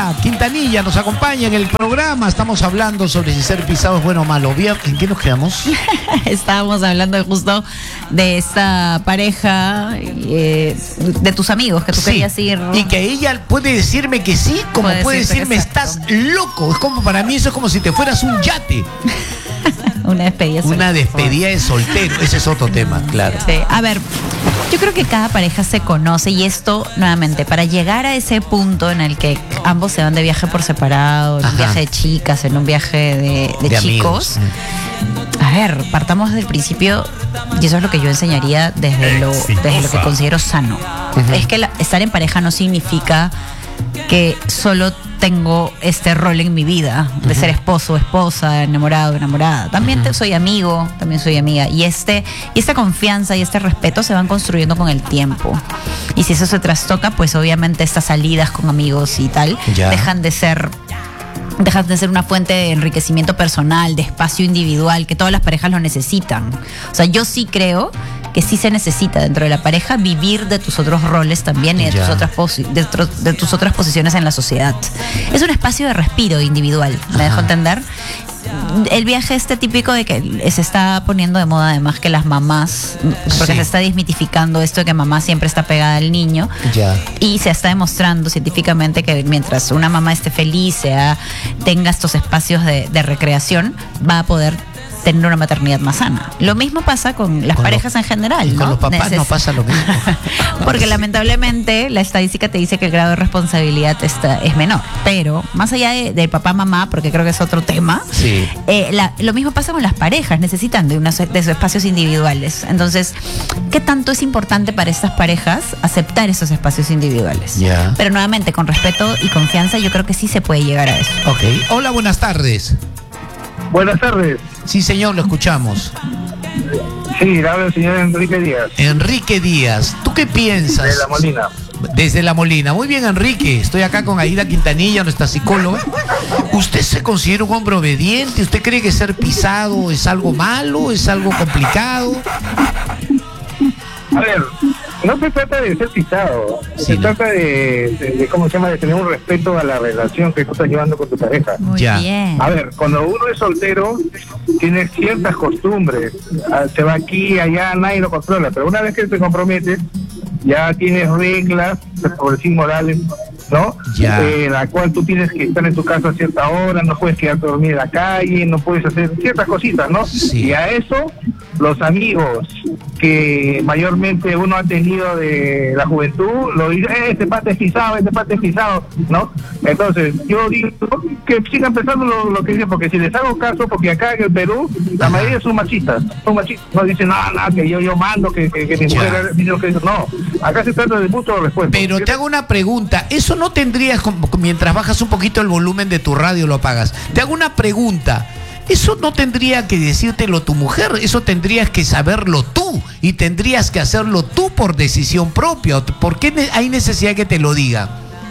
Aida Quintanilla nos acompaña en el programa. Estamos hablando sobre si ser pisado es bueno o malo. ¿En qué nos quedamos? Estábamos hablando justo de esta pareja, de tus amigos que tú querías ir. Y que ella puede decirme que sí, como puede decirme estás loco. Es como, para mí eso es como si te fueras un yate. Una despedida. Una despedida de soltero. Ese es otro tema, claro. Sí. A ver, yo creo que cada pareja se conoce y esto, nuevamente, para llegar a ese punto en el que ambos se van de viaje por separado, en un viaje de chicas, en un viaje de chicos. A ver, partamos del principio, y eso es lo que yo enseñaría desde lo que considero sano. Es que estar en pareja no significa que solo tengo este rol en mi vida de ser esposo, esposa, enamorado, enamorada. También soy amigo, también soy amiga. Y esta confianza y este respeto se van construyendo con el tiempo. Y si eso se trastoca, pues obviamente estas salidas con amigos y tal dejan de ser una fuente de enriquecimiento personal, de espacio individual, que todas las parejas lo necesitan. O sea, yo sí creo que sí se necesita dentro de la pareja vivir de tus otros roles también y de tus otras posiciones en la sociedad. Es un espacio de respiro individual, ¿me dejo entender? El viaje típico de que se está poniendo de moda además que las mamás, porque se está desmitificando esto de que mamá siempre está pegada al niño, y se está demostrando científicamente que mientras una mamá esté feliz, tenga estos espacios de recreación, va a poder tener una maternidad más sana. Lo mismo pasa con las parejas en general, ¿no? Con los papás no pasa lo mismo. Porque lamentablemente la estadística te dice que el grado de responsabilidad es menor. Pero más allá de papá, mamá, porque creo que es otro tema, lo mismo pasa con las parejas. Necesitan de sus espacios individuales. Entonces, ¿qué tanto es importante para estas parejas aceptar esos espacios individuales? Pero nuevamente, con respeto y confianza, yo creo que sí se puede llegar a eso. Ok. Hola, buenas tardes. Buenas tardes. Sí, señor, lo escuchamos. Sí, habla el señor Enrique Díaz. Enrique Díaz, ¿tú qué piensas? De La Molina. Desde La Molina. Muy bien, Enrique. Estoy acá con Aida Quintanilla, nuestra psicóloga. ¿Usted se considera un hombre obediente? ¿Usted cree que ser pisado es algo malo? ¿Es algo complicado? A ver, no se trata de ser pisado, se trata de ¿cómo se llama? De tener un respeto a la relación que tú estás llevando con tu pareja. Muy bien. A ver, cuando uno es soltero, tiene ciertas costumbres, se va aquí, allá, nadie lo controla, pero una vez que te comprometes, ya tienes reglas, por decir morales, ¿no? La cual tú tienes que estar en tu casa a cierta hora, no puedes quedarte a dormir en la calle, no puedes hacer ciertas cositas, ¿no? Y a eso, los amigos que mayormente uno ha tenido de la juventud, lo dicen, este pata es pisado, ¿no? Entonces, yo digo que sigan pensando lo que dicen, porque si les hago caso, porque acá en el Perú, la mayoría son machistas, no dicen nada, que yo mando, que mi mujer dice lo que dice, no, acá se trata de mutuo respeto. Pero te hago una pregunta, eso no tendrías, mientras bajas un poquito el volumen de tu radio lo apagas, te hago una pregunta. Eso no tendría que decírtelo tu mujer, eso tendrías que saberlo tú y tendrías que hacerlo tú por decisión propia. ¿Por qué hay necesidad de que te lo diga?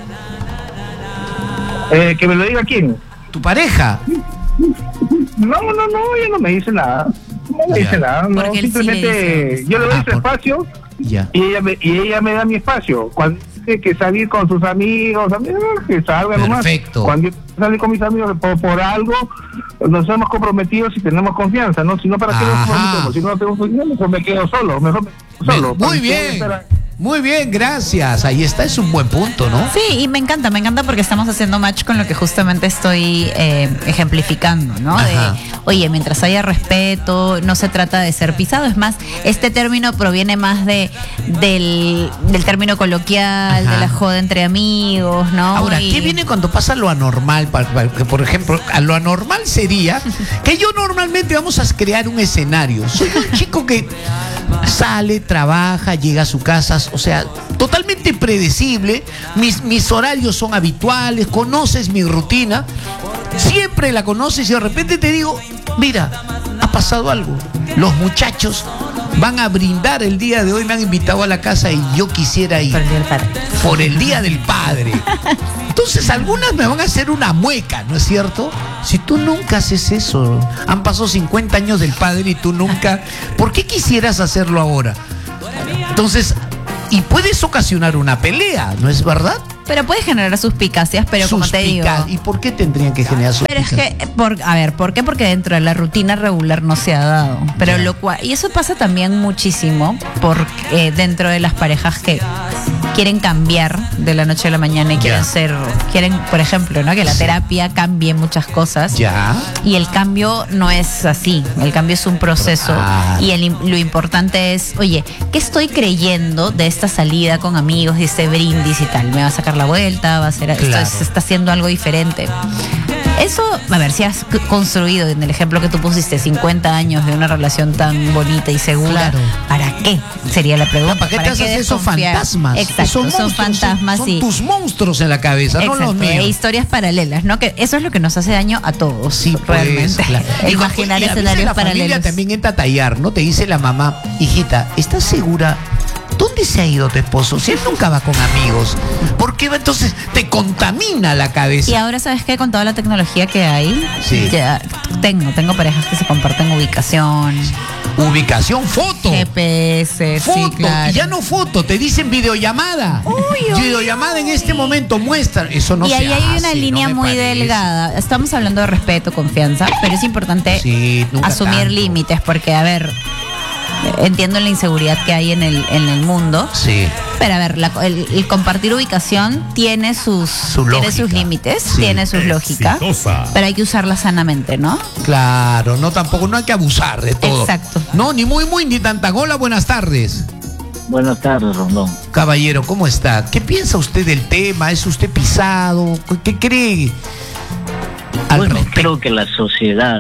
¿Que me lo diga quién? ¿Tu pareja? No, ella no me dice nada. No me dice nada, no, simplemente yo le doy su espacio y ella me da mi espacio. Cuando tiene que salir con sus amigos, que salga nomás. Perfecto. Cuando yo salgo con mis amigos por algo, nos hemos comprometido si tenemos confianza, ¿no? Si no, ¿para qué nos comprometemos? Si no tengo confianza, mejor me quedo solo, solo. Muy bien. Muy bien, gracias. Ahí está, es un buen punto, ¿no? Sí, y me encanta porque estamos haciendo match con lo que justamente estoy ejemplificando, ¿no? Oye, mientras haya respeto, no se trata de ser pisado. Es más, este término proviene más del término coloquial, de la joda entre amigos, ¿no? Ahora, ¿qué viene cuando pasa lo anormal? Por ejemplo, a lo anormal sería que yo normalmente vamos a crear un escenario. Soy un chico que sale, trabaja, llega a su casa, o sea, totalmente predecible, mis horarios son habituales, conoces mi rutina, siempre la conoces y de repente te digo, mira, ha pasado algo, los muchachos van a brindar el día de hoy, me han invitado a la casa y yo quisiera ir. Por el Día del Padre. Entonces algunas me van a hacer una mueca, ¿no es cierto? Si tú nunca haces eso, han pasado 50 años del padre y tú nunca, ¿por qué quisieras hacerlo ahora? Entonces, y puedes ocasionar una pelea, ¿no es verdad? pero puede generar suspicacias, pero como te digo. ¿Y por qué tendrían que generar suspicacias? Pero es que, ¿por qué? Porque dentro de la rutina regular no se ha dado. Pero lo cual, y eso pasa también muchísimo dentro de las parejas que quieren cambiar de la noche a la mañana y quieren, por ejemplo, ¿no? Que la terapia cambie muchas cosas. Ya. Y el cambio no es así, el cambio es un proceso. Y lo importante es, oye, ¿qué estoy creyendo de esta salida con amigos, de este brindis y tal? ¿Me va a sacar la vuelta? ¿Va a ser, esto está haciendo algo diferente? Eso, a ver, si has construido, en el ejemplo que tú pusiste, 50 años de una relación tan bonita y segura, ¿para qué? Sería la pregunta. ¿Para qué te haces esos fantasmas? Exacto, son fantasmas. Son tus monstruos en la cabeza, exacto, no los míos. E historias paralelas, ¿no? Que eso es lo que nos hace daño a todos, sí, realmente. Pues, claro. Imaginar escenarios paralelos. La familia también entra a tallar, ¿no? Te dice la mamá, hijita, ¿estás segura? ¿Dónde se ha ido tu esposo? Si él nunca va con amigos, ¿por qué va? Entonces te contamina la cabeza. Y ahora, ¿sabes qué? Con toda la tecnología que hay, sí. Ya tengo parejas que se comparten ubicación, foto. GPS, foto. Sí, claro. Y ya no foto, te dicen videollamada. Videollamada en este momento muestra. Eso no se hace. Y ahí hay una línea muy delgada. Estamos hablando de respeto, confianza, pero es importante asumir límites, porque, a ver, entiendo la inseguridad que hay en el mundo. Sí. Pero a ver, el compartir ubicación tiene sus límites, tiene sus lógicas, pero hay que usarla sanamente, ¿no? Claro, no hay que abusar de todo. Exacto. No, ni muy, ni tanta. Hola, buenas tardes. Buenas tardes, Rondón. Caballero, ¿cómo está? ¿Qué piensa usted del tema? ¿Es usted pisado? ¿Qué cree? Bueno, creo que la sociedad,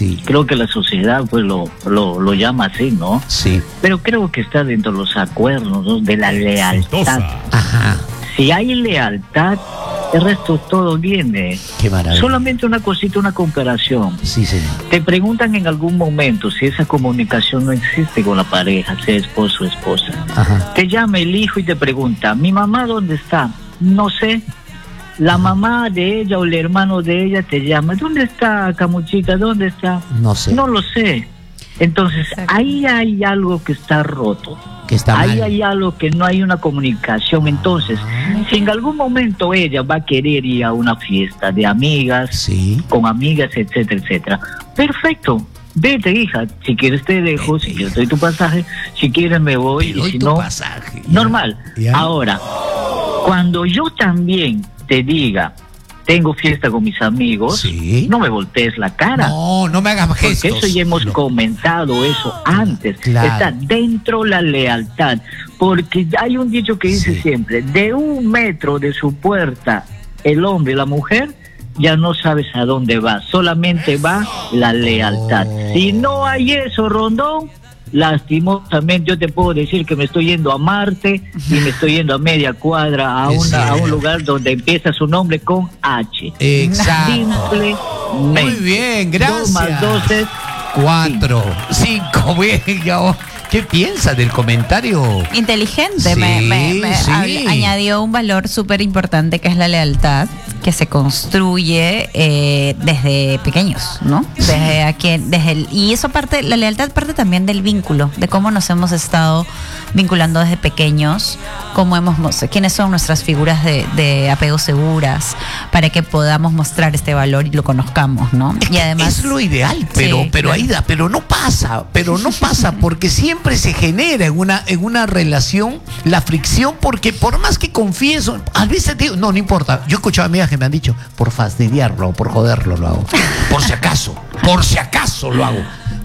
pues lo llama así, ¿no? Sí. Pero creo que está dentro de los acuerdos, ¿no? De la lealtad. Ajá. Si hay lealtad, el resto todo viene. Qué maravilla. Solamente una cosita, una comparación. Sí, señor. Te preguntan en algún momento si esa comunicación no existe con la pareja, sea esposo o esposa. Ajá. Te llama el hijo y te pregunta, ¿mi mamá dónde está? No sé. La mamá de ella o el hermano de ella te llama, ¿dónde está Camuchita? ¿Dónde está? No sé. No lo sé. Entonces, ahí hay algo que está roto. Que está ahí mal. Hay algo que no hay una comunicación. Entonces, si en algún momento ella va a querer ir a una fiesta de amigas, con amigas, etcétera, etcétera, perfecto. Vete, hija, si quieres te dejo, si quieres doy tu pasaje, si quieres me voy, y si no, pasaje, normal. ¿Ya? Ahora, cuando yo también te diga, tengo fiesta con mis amigos, no me voltees la cara. No me hagas gestos. Porque eso ya hemos comentado eso antes. Claro. Está dentro la lealtad. Porque hay un dicho que dice siempre, de 1 metro de su puerta, el hombre y la mujer, ya no sabes a dónde va. Solamente va la lealtad. Si no hay eso, Rondón, lastimosamente yo te puedo decir que me estoy yendo a Marte y me estoy yendo a media cuadra a un lugar donde empieza su nombre con H. Exacto. Simplemente. Muy bien, gracias. 2 más 2 es 4, 5. Bien, ¿qué piensa del comentario? Inteligente, Sí, añadió un valor súper importante que es la lealtad, que se construye desde pequeños, ¿no? Y eso la lealtad parte también del vínculo, de cómo nos hemos estado vinculando desde pequeños, quiénes son nuestras figuras de apego seguras, para que podamos mostrar este valor y lo conozcamos, ¿no? Y además es lo ideal, pero claro. Aida, pero no pasa porque siempre se genera en una relación la fricción, porque por más que confieso, a veces digo, no importa, yo he escuchado amigas que me han dicho, por fastidiarlo, por joderlo lo hago, por si acaso lo hago,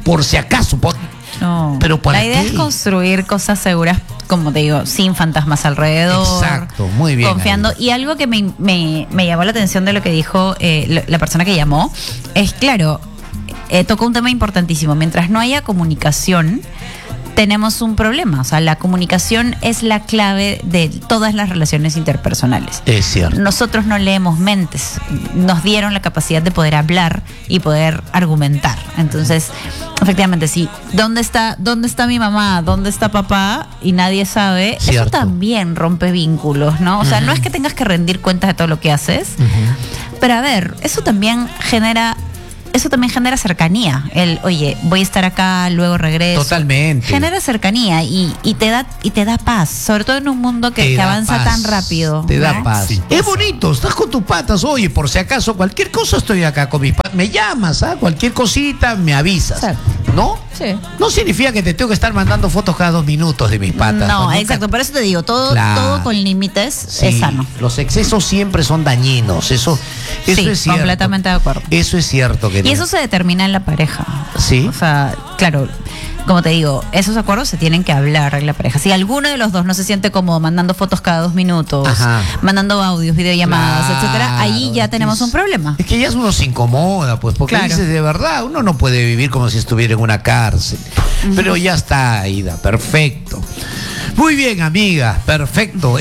no. Pero la idea es construir cosas seguras, como te digo, sin fantasmas alrededor. Exacto, muy bien. Confiando. Ahí. Y algo que me llamó la atención de lo que dijo la persona que llamó, es claro, tocó un tema importantísimo. Mientras no haya comunicación, tenemos un problema. O sea, la comunicación es la clave de todas las relaciones interpersonales. Es cierto. Nosotros no leemos mentes, nos dieron la capacidad de poder hablar y poder argumentar. Entonces, efectivamente, sí, ¿dónde está mi mamá? ¿Dónde está papá? Y nadie sabe. Cierto. Eso también rompe vínculos, ¿no? O sea, no es que tengas que rendir cuentas de todo lo que haces, pero a ver, eso también genera eso también genera cercanía. Oye, voy a estar acá, luego regreso. Totalmente. Genera cercanía y te da paz, sobre todo en un mundo que avanza paz, tan rápido. Te da ¿no? paz. Sí. Es bonito, estás con tus patas. Oye, por si acaso, cualquier cosa estoy acá con mis patas. Me llamas, cualquier cosita, me avisas. Sí. ¿No? Sí. No significa que te tengo que estar mandando fotos cada 2 minutos de mis patas. No, Pues exacto, por eso te digo, todo con límites Sí, es sano. los excesos siempre son dañinos. Eso Sí, es cierto. completamente de acuerdo. Eso es cierto. Y Querida. eso se determina en la pareja. Sí. O sea, claro, como te digo, esos acuerdos se tienen que hablar en la pareja. Si alguno de los dos no se siente cómodo mandando fotos cada 2 minutos, Ajá. mandando audios, videollamadas, Claro, etcétera, ahí ya tenemos un problema. Es que ya uno se incomoda, pues, porque Claro. dices, de verdad, uno no puede vivir como si estuviera en una cárcel. Pero ya está, Aida, perfecto. Muy bien, amiga, perfecto.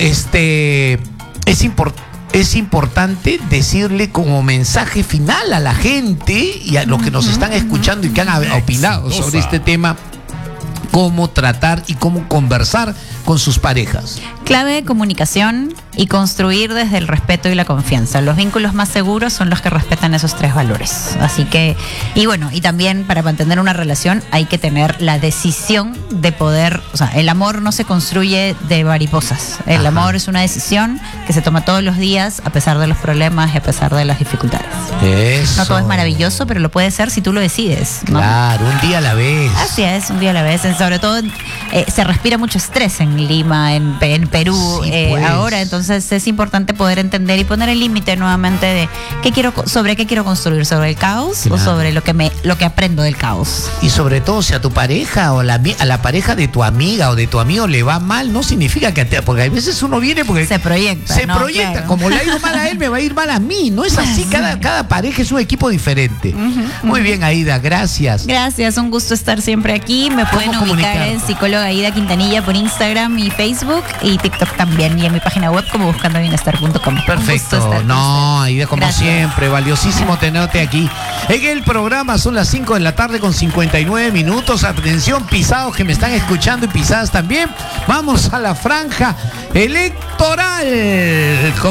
Es importante decirle como mensaje final a la gente y a los que nos están escuchando y que han opinado sobre este tema, cómo tratar y cómo conversar con sus parejas. Clave de comunicación y construir desde el respeto y la confianza. Los vínculos más seguros son los que respetan esos 3 valores. Así que, y bueno, y también para mantener una relación hay que tener la decisión de poder, o sea, el amor no se construye de mariposas. El Ajá. amor es una decisión que se toma todos los días a pesar de los problemas y a pesar de las dificultades. Eso. No todo es maravilloso, pero lo puede ser si tú lo decides, ¿no? Claro, un día a la vez. Así es, un día a la vez. Sobre todo se respira mucho estrés en Lima, en Perú, Sí, pues. ahora. Entonces es importante poder entender y poner el límite nuevamente de sobre qué quiero construir, sobre el caos Claro. o sobre lo que aprendo del caos. Y sobre todo, si a tu pareja o a la pareja de tu amiga o de tu amigo le va mal, no significa que porque a veces uno viene porque Se proyecta. se ¿no? proyecta. Claro. Como le ha ido mal a él, me va a ir mal a mí. No es así. Cada pareja es un equipo diferente. Muy bien, Aida, gracias. Gracias, un gusto estar siempre aquí. Me pueden ubicar comunicarnos? en psicóloga Aida Quintanilla por Instagram y Facebook y TikTok también. Y en mi página web como buscandobienestar.com. Un gusto Perfecto. estar con No, ustedes. Aida, como Gracias. siempre, valiosísimo tenerte aquí. En el programa son las 5 de la tarde con 59 minutos. Atención, pisados que me están escuchando y pisadas también. Vamos a la franja electoral.